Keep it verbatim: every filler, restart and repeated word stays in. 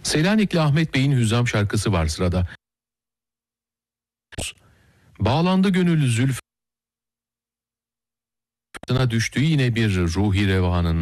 Selanikli Ahmet Bey'in Hüzzam şarkısı var sırada. Bağlandı gönül zülf düştü yine bir ruhi revanın